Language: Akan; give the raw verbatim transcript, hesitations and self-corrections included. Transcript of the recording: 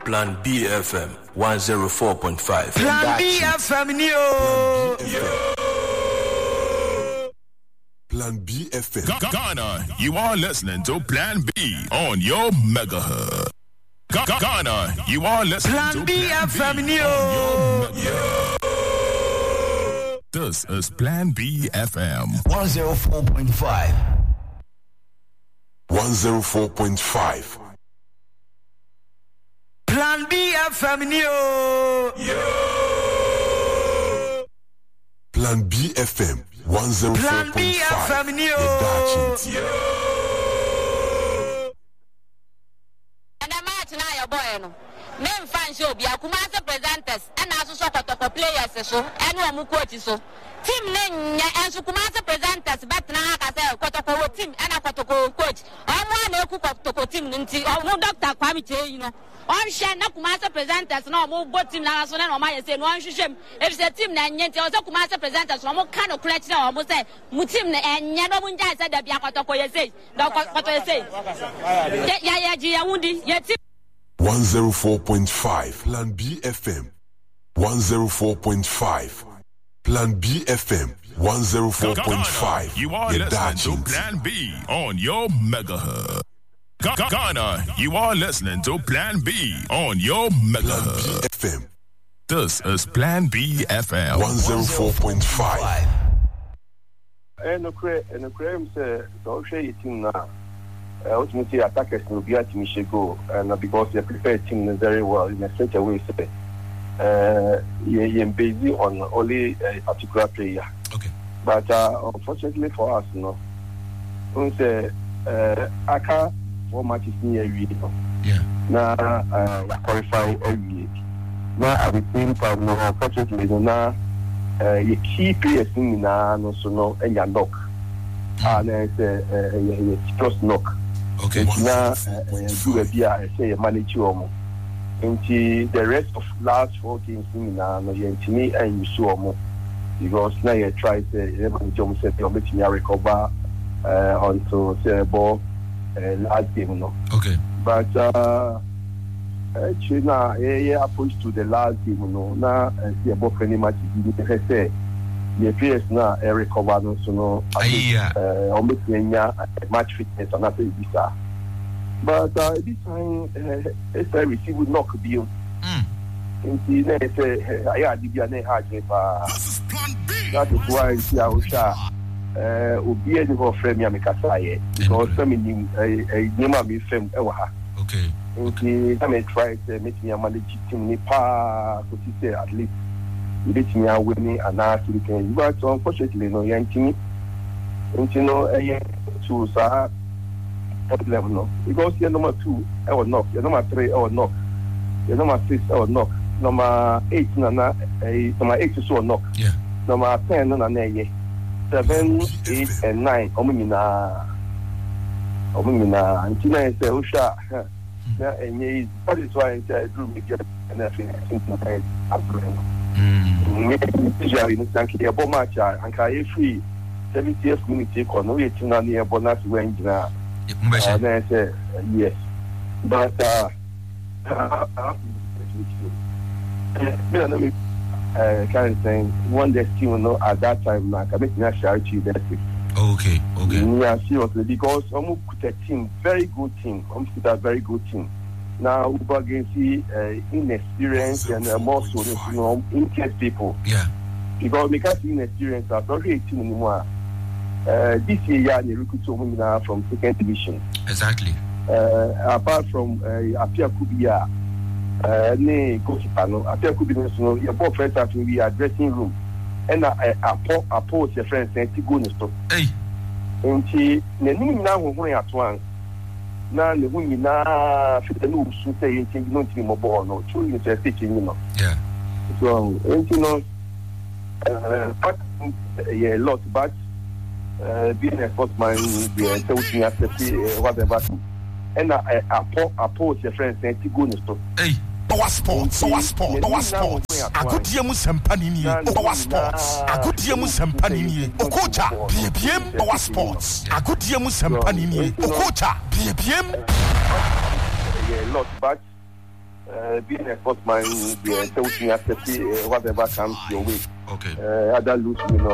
Plan B F M one oh four point five. Plan B F M Neo. Plan B F M. Ghana, you are listening to Plan B on your megahertz. Ghana, you are listening Plan to B Plan F B M on Neo. your megahertz. This is Plan B F M one oh four point five. one oh four point five. Plan B F M Neo. Plan B F M one oh four point five. Plan B F M Neo. And I'm out now, your boy. Name fan show be a Kumasi presenters and also so for players so and one coach so. Team name and so Kumasi presenters but now I say Kotoko team and a Kotoko coach. I'm one who cook to team ninety or no doctor Kwame, you know. On share na Kumasi presenters no more both team now so no my say no shame. If the team na nyenti also Kumasi presenters no more kind of clutch now almost say mu team and nyano munja said that be a Kotoko you say. Don't Kotoko you say. Yeah yeah yeah wundi yeah team one oh four point five. Plan B F M one oh four point five. Plan B F M one oh four point five. You are listening to Plan B on your megahertz. Ghana, you are listening to Plan B on your megahertz. Plan B F M. This is Plan B F M one oh four point five. And the crane, and the crane says, "Don't say it now." Ultimately, attackers will be at Michigo, and because they prepare team very well in a such a way, say, uh, you're busy on only a particular player. Okay. But uh, unfortunately for us, you know, we say, uh, I can't for matches near you. Yeah. Now, uh, qualify every week. Now, at the same time, no, unfortunately, now, uh, you keep players in now, no, so no, and you knock. And it's a trust knock. Okay. Now, do a beer, I say, manage your into the rest of last four games in now, no, you me and you saw more because now you try to eleven John said you're making your recover uh, onto the ball last game, no. Okay. But uh, actually, now, yeah, approach to the last game, no. Now, see about any match, you say. The players now recover no so no uh almost match fitness and after this but uh this time uh, it's a receive would not be mm in the say I did be an hard that is why see how uh obi any for frame me kasa because feminine a name me fam e wa ha okay okay I try to make me manage team ni pa to say at least let me away me and ask you can but unfortunately no yanking you know a two sir level no because you're number two I will knock you're number three I will knock you're number six I will knock number eight nana number eight is so knock yeah number ten no na seven eight and nine omina omina and tina say usha na enye that is why I do me get and I think usually in Sankey a bomb match and can free seventieth minute or no yet in a bonus when yes but uh kind saying one day still know at that time like I make me share to you that okay okay yeah seriously because I'm a team very good team I'm a very good team. Now, we against uh, inexperienced and uh, more so, you know, intense people. Yeah. Because we can't see inexperienced, I'm not eighteen anymore. Uh, this year, they recruit women from second division. Exactly. Uh, apart from uh, Apia Kubia, uh, ne goalkeeper, no, Apia Kubia, no, your both friends have to be a dressing room. And I oppose your friends and to go in the store. Hey. And she, the new now we're at once. Na le hu nyina fita no usu say yin no ntimi mo ball no chu yin say say yin no yeah so you know uh but yeah lot but uh being a sportsman the so we have to see whatever and I apo apo your friends say to go no stop hey Power Sports, Power Sports, Power Sports. Agodie mu sempani ni. Power Sports. Agodie mu sempani ni. Okocha, biem Power Sports. Agodie mu sempani ni. Okocha, biem. Yeah, lot but uh, being a sportsman, the uh, whatever comes your way. Okay. Uh, other loose, you know.